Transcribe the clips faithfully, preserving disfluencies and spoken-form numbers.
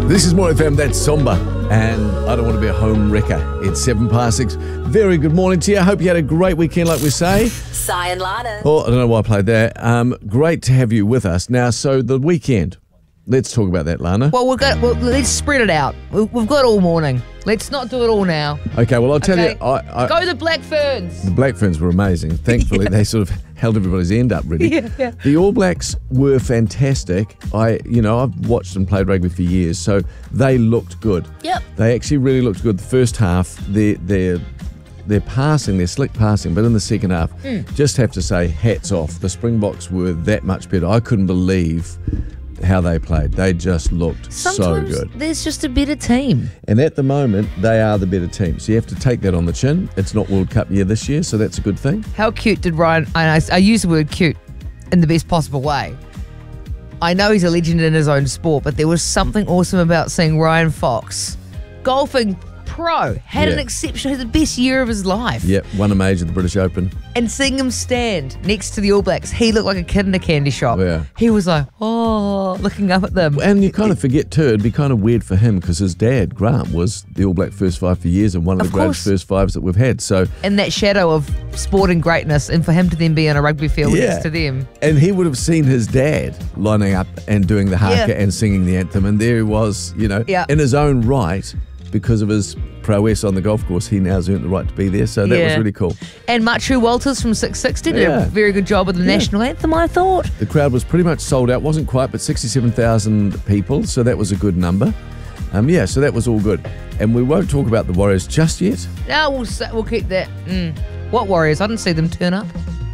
This is More F M, that's Somba, and I don't want to be a home wrecker. It's seven past six. Very good morning to you. I hope you had a great weekend, like we say. Si and Lana. Oh, I don't know why I played that. Um, great to have you with us. Now, so the weekend, let's talk about that, Lana. Well, we've got, well, let's spread it out. We- We've got all morning. Let's not do it all now. Okay, well, I'll tell Okay. you, I, I, Go the Black Ferns. the Black Ferns were amazing. Thankfully, Yeah. they sort of held everybody's end up, really. Yeah, yeah. The All Blacks were fantastic. I, you know, I've watched them play rugby for years, so they looked good. Yep. They actually really looked good. The first half, their their their passing, their slick passing, but in the second half, Mm. just have to say, hats off. The Springboks were that much better. I couldn't believe how they played. They just looked Sometimes so good. there's just a better team. And at the moment, they are the better team. So you have to take that on the chin. It's not World Cup year this year, so that's a good thing. How cute did Ryan, and I, I use the word cute in the best possible way. I know he's a legend in his own sport, but there was something awesome about seeing Ryan Fox, golfing pro, had an Yeah. exceptional, had the best year of his life. Yep, won a major, the British Open. And seeing him stand next to the All Blacks, he looked like a kid in a candy shop. Yeah. He was like, oh, looking up at them. And you kind of forget too, it'd be kind of weird for him because his dad, Grant, was the All Black first five for years and one of, Of the greatest course. first fives that we've had. So, In that shadow of sporting greatness, and for him to then be on a rugby field Yeah. next to them. and he would have seen his dad lining up and doing the haka Yeah. and singing the anthem. And there he was, you know, Yeah. in his own right, because of his prowess on the golf course, he now's earned the right to be there. So that was Yeah. really cool. And Machu Walters from six sixty did Yeah. a very good job with the national anthem, I thought. The crowd was pretty much sold out. Wasn't quite, but sixty-seven thousand people. So that was a good number. Um, yeah, so that was all good. And we won't talk about the Warriors just yet. No, we'll, s- we'll keep that. Mm. What Warriors? I didn't see them turn up.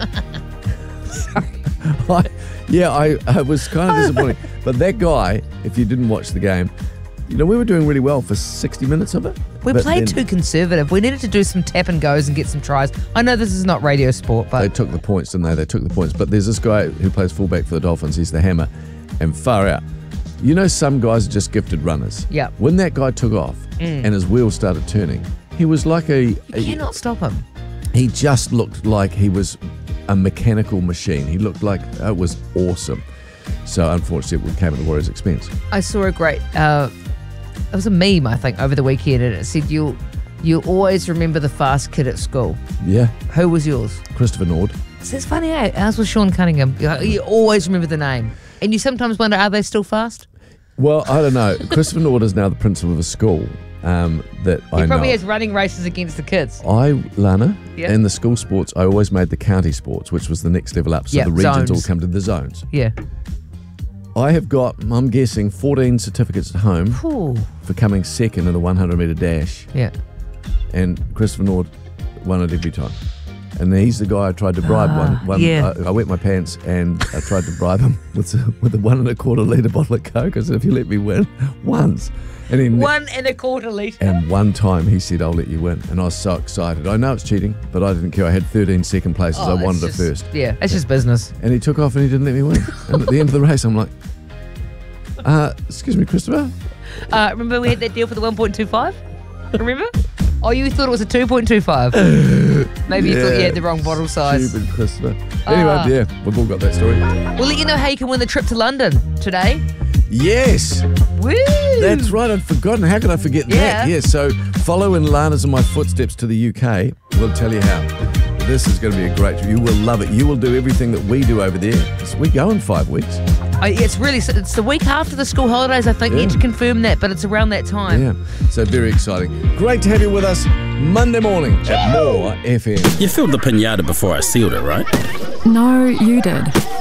I, yeah, I, I was kind of disappointed. But that guy, if you didn't watch the game, you know, we were doing really well for sixty minutes of it. We But played then too conservative. We needed to do some tap and goes and get some tries. I know this is not radio sport, They but took the points, didn't they? They took the points. But there's this guy who plays fullback for the Dolphins. He's the hammer. And far out. You know, some guys are just gifted runners. Yeah. When that guy took off and his wheels started turning, he was like a... you a cannot stop him. he just looked like he was a mechanical machine. He looked like it was awesome. So unfortunately, it came at the Warriors' expense. I saw a great, uh, it was a meme, I think, over the weekend, and it said, you'll, you'll always remember the fast kid at school. Yeah, Who was yours? Christopher Nord. So it's funny, eh? Ours was Sean Cunningham. You, you always remember the name. And you sometimes wonder, are they still fast? Well, I don't know. Christopher Nord is now the principal of a school um, that He I probably know. has running races against the kids. I, Lana, Yeah. in the school sports, I always made the county sports, which was the next level up. So Yeah, the regions zones. all come to the zones. Yeah. I have got, I'm guessing, fourteen certificates at home Ooh. for coming second in the one hundred metre dash. Yeah. And Christopher Nord won it every time. And he's the guy I tried to bribe Ah, one. one yeah. I, I wet my pants and I tried to bribe him with a, with a one and a quarter litre bottle of Coke. I said, if you let me win once. And he, One and a quarter litre. And one time he said, I'll let you win. And I was so excited. I know it's cheating, but I didn't care. I had thirteen second places. Oh, I it's wanted just- it first. Yeah, it's just business. And he took off and he didn't let me win. And at the end of the race, I'm like, uh, excuse me, Christopher? Uh, remember we had that deal for the one point two five? Remember? Oh, you thought it was a two point two five? Maybe you thought you Yeah. had the wrong bottle size. Stupid Christopher. Anyway, Ah. yeah, we've all got that story. We'll let you know how you can win the trip to London today. Yes, Woo! that's right. I'd forgotten. How could I forget that? Yeah. Yeah, so follow in Lana's and my footsteps to the U K. We'll tell you how. This is going to be a great trip. You will love it. You will do everything that we do over there. So we go in five weeks. Oh, it's really, it's the week after the school holidays, I think. Yeah. Yet to confirm that, but it's around that time. Yeah, so very exciting. Great to have you with us Monday morning at More F M. You filled the pinata before I sealed it, right? No, you did.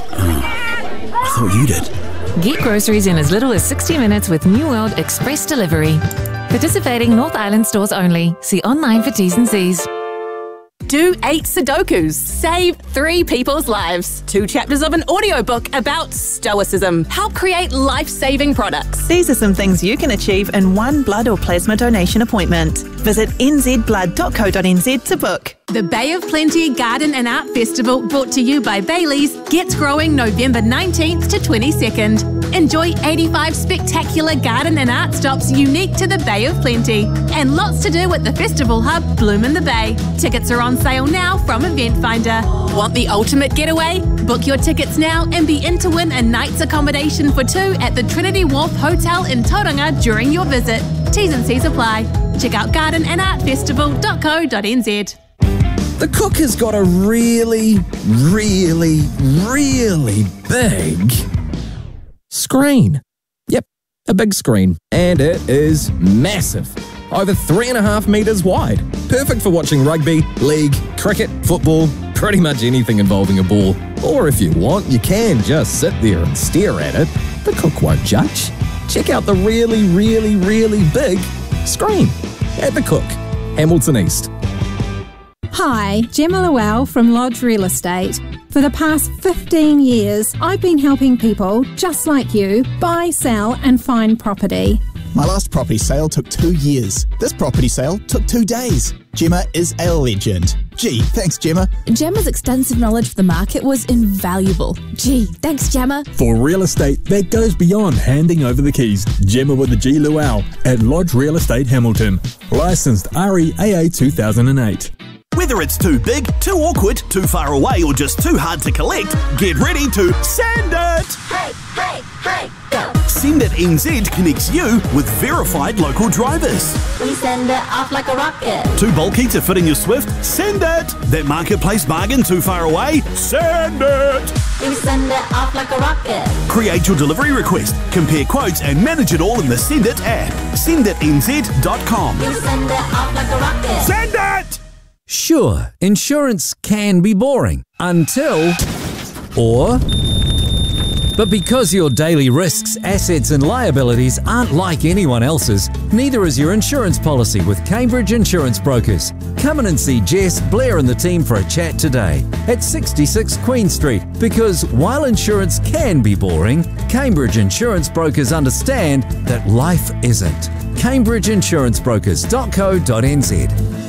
I thought you did. Get groceries in as little as sixty minutes with New World Express Delivery. Participating North Island stores only. See online for T's and C's. Do eight Sudokus. Save three people's lives. Two chapters of an audiobook about stoicism. Help create life-saving products. These are some things you can achieve in one blood or plasma donation appointment. Visit n z blood dot co dot n z to book. The Bay of Plenty Garden and Art Festival, brought to you by Bailey's, gets growing November nineteenth to twenty-second. Enjoy eighty-five spectacular garden and art stops unique to the Bay of Plenty. And lots to do at the Festival Hub, Bloom in the Bay. Tickets are on sale now from Event Finder. Want the ultimate getaway? Book your tickets now and be in to win a night's accommodation for two at the Trinity Wharf Hotel in Tauranga during your visit. T's and C's apply. Check out garden and art festival dot co dot n z. The Cook has got a really, really, really big screen. Yep, a big screen. And it is massive. Over three and a half metres wide. Perfect for watching rugby, league, cricket, football, pretty much anything involving a ball. Or if you want, you can just sit there and stare at it. The Cook won't judge. Check out the really, really, really big screen at The Cook, Hamilton East. Hi, Gemma Llewell from Lodge Real Estate. For the past fifteen years, I've been helping people just like you buy, sell and find property. My last property sale took two years. This property sale took two days. Gemma is a legend. Gee, thanks Gemma. Gemma's extensive knowledge of the market was invaluable. Gee, thanks Gemma. For real estate that goes beyond handing over the keys, Gemma with the G Llewell at Lodge Real Estate Hamilton. Licensed R E A A two thousand eight. Whether it's too big, too awkward, too far away, or just too hard to collect, get ready to send it! Hey, hey, hey, go! Send It N Z connects you with verified local drivers. We send it off like a rocket. Too bulky to fit in your Swift? Send it! That marketplace bargain too far away? Send it! We send it off like a rocket. Create your delivery request, compare quotes, and manage it all in the Send It app. send it n z dot com. We send it off like a rocket. Send it! Sure, insurance can be boring until, or, but because your daily risks, assets and liabilities aren't like anyone else's, neither is your insurance policy with Cambridge Insurance Brokers. Come in and see Jess, Blair and the team for a chat today at sixty-six Queen Street, because while insurance can be boring, Cambridge Insurance Brokers understand that life isn't. cambridge insurance brokers dot co dot n z.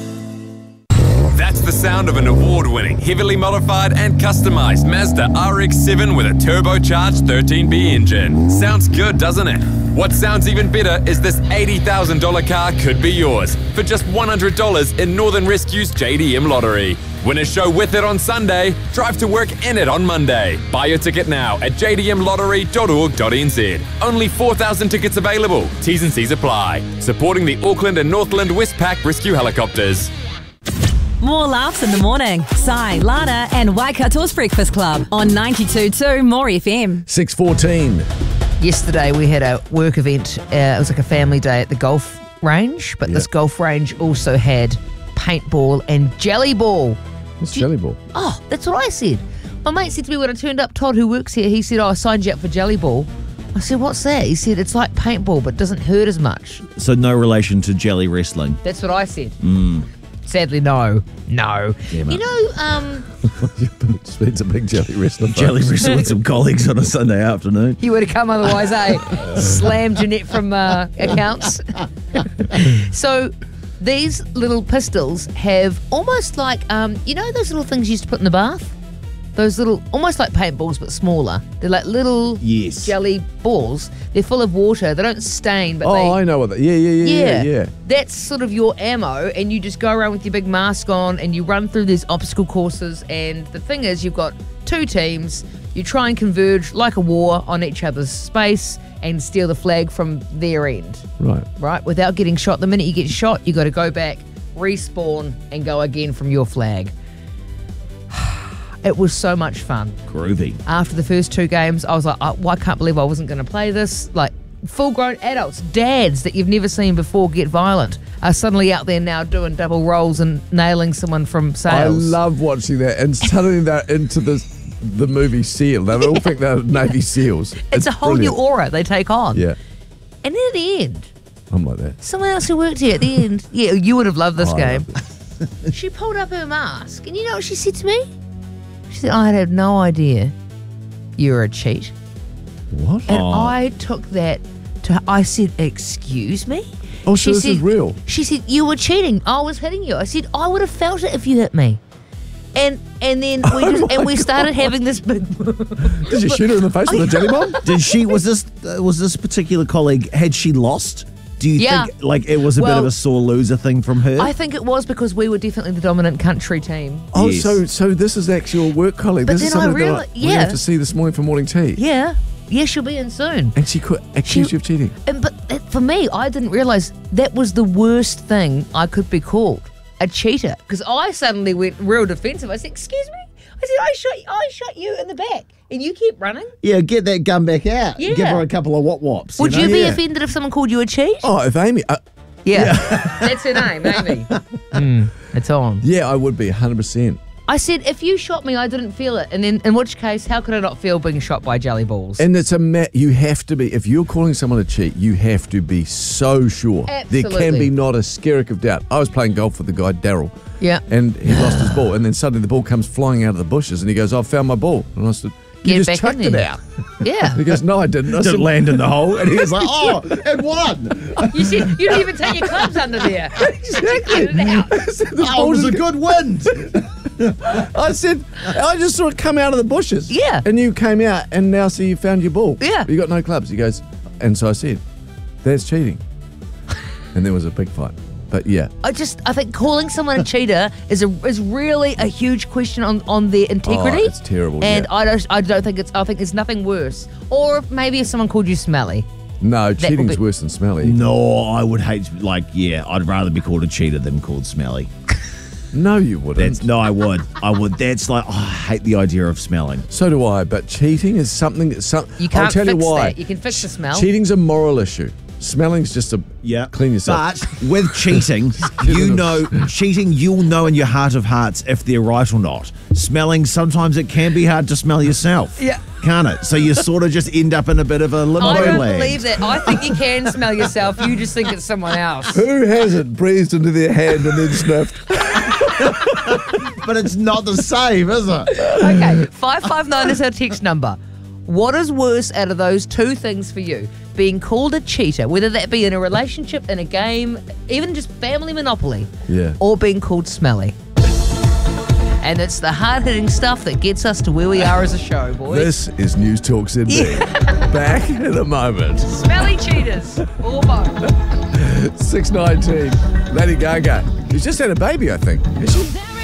That's the sound of an award-winning, heavily modified and customized Mazda R X seven with a turbocharged thirteen B engine. Sounds good, doesn't it? What sounds even better is this eighty thousand dollars car could be yours for just one hundred dollars in Northern Rescue's J D M lottery. Win a show with it on Sunday, drive to work in it on Monday. Buy your ticket now at j d m lottery dot org dot n z. Only four thousand tickets available. T's and C's apply. Supporting the Auckland and Northland Westpac Rescue Helicopters. More laughs in the morning. Sai, Lana and Waikato's Breakfast Club on ninety-two point two More F M. six fourteen. Yesterday we had a work event. Uh, it was like a family day at the golf range, but Yep. this golf range also had paintball and jelly ball. What's jelly ball? Oh, that's what I said. My mate said to me when I turned up, Todd, who works here, he said, oh, I signed you up for jelly ball. I said, what's that? He said, it's like paintball, but doesn't hurt as much. So no relation to jelly wrestling. That's what I said. Mm. Sadly, no. No. Yeah, you know, um... It's a big jelly wrestler. Jelly wrestle with some colleagues on a Sunday afternoon. You would have come otherwise, eh? Slam Jeanette from uh, accounts. So these little pistols have almost like, um, you know those little things you used to put in the bath? Those little, almost like paintballs but smaller. They're like little yes. jelly balls. They're full of water. They don't stain, but oh, they... I know what that... Yeah, yeah, yeah, yeah, yeah. That's sort of your ammo, and you just go around with your big mask on and you run through these obstacle courses, and the thing is you've got two teams. You try and converge like a war on each other's space and steal the flag from their end. Right. Right? Without getting shot. The minute you get shot, you got to go back, respawn, and go again from your flag. It was so much fun. Groovy. After the first two games, I was like, I, I can't believe I wasn't going to play this. Like, full-grown adults, dads that you've never seen before get violent, are suddenly out there now doing double rolls and nailing someone from I sales. love watching that, and suddenly they're into the the movie SEAL. They all think they're Navy SEALs. It's, it's a whole brilliant. new aura they take on. Yeah, And then at the end, I'm like that. someone else who worked here at the end, yeah, you would have loved this Oh, I game. She pulled up her mask, and you know what she said to me? She said, I had no idea you were a cheat. What? And Oh. I took that to, I said, excuse me? Oh, so she this said, is real. She said, you were cheating. I was hitting you. I said, I would have felt it if you hit me. And and then we just, and we started having this big. Did you shoot her in the face with a jelly bomb? Did she? Was this? Uh, was this particular colleague? Had she lost? Do you Yeah. think like it was a bit Well, of a sore loser thing from her? I think it was because we were definitely the dominant country team. Oh, Yes. so so this is actually your work colleague. But this is then I somebody that reali- I, we yeah. have to see this morning for morning tea. Yeah, yeah, she'll be in soon. And she could accuse you of cheating. And but it, for me, I didn't realize that was the worst thing I could be called, a cheater. Because I suddenly went real defensive. I said, "Excuse me." I said, "I shot, I shot you in the back, and you keep running." Yeah, get that gun back out. Yeah. Give her a couple of wop wops. Would you, you know? be Yeah. offended if someone called you a cheat? Oh, if Amy. Uh, Yeah, that's her name, Amy. mm, it's on. yeah, I would be one hundred percent. I said, if you shot me, I didn't feel it. And then, in which case, how could I not feel being shot by jelly balls? And it's a ma- you have to be, if you're calling someone a cheat, you have to be so sure. There can Absolutely. be not a skerrick of doubt. I was playing golf with the guy, Daryl. Yeah. And he lost his ball. And then suddenly the ball comes flying out of the bushes and he goes, I found my ball. And I said, you Get just back chucked in it there. out. Yeah. He goes, no, I didn't. I Didn't said, land in the hole, and he was like, "Oh, it won." You said you didn't even take your clubs under there. Exactly. Oh, it was a good wind. I said, I just saw it come out of the bushes. Yeah. And you came out and now see you found your ball. Yeah. You got no clubs. He goes, and so I said, that's cheating. And there was a big fight. But yeah. I just, I think calling someone a cheater is a is really a huge question on, on their integrity. Oh, it's terrible, And yeah. I don't, I don't think it's, I think there's nothing worse. Or if maybe if someone called you smelly. No, That cheating's would be- worse than smelly. No, I would hate. Like, yeah, I'd rather be called a cheater than called smelly. No, you wouldn't. That's no, I would. I would. That's like, oh, I hate the idea of smelling. So do I. But cheating is something. that Some, You can't I'll tell fix you why. that. You can fix the smell. Cheating's a moral issue. Smelling's just a Yeah, clean yourself. But with cheating, you know, cheating, you'll know in your heart of hearts if they're right or not. Smelling, sometimes it can be hard to smell yourself. Yeah. Can't it? So you sort of just end up in a bit of a limbo I don't land. believe that. I think you can smell yourself. You just think it's someone else. Who hasn't breathed into their hand and then sniffed? But it's not the same, is it? Okay, five five nine is our text number. What is worse out of those two things for you? Being called a cheater, whether that be in a relationship, in a game, even just family monopoly, Yeah. or being called smelly. And it's the hard-hitting stuff that gets us to where we are as a show, boys. This is News Talk Sydney. Back in a moment. Smelly cheaters, or both. six nineteen. Lady Gaga. She's just had a baby, I think. Is she?